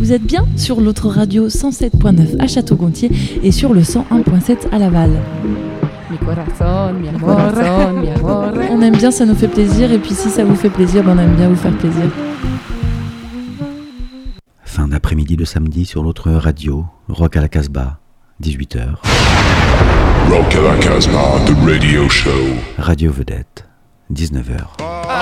vous êtes bien sur l'autre radio 107.9 à Château-Gontier et sur le 101.7 à Laval. Mi corazón, mi amor. On aime bien, ça nous fait plaisir, et puis si ça vous fait plaisir, on aime bien vous faire plaisir. Fin d'après-midi de samedi sur l'autre radio, Rock à la Casbah, 18h. Rock à la Casbah, the radio show. Radio Vedette, 19h.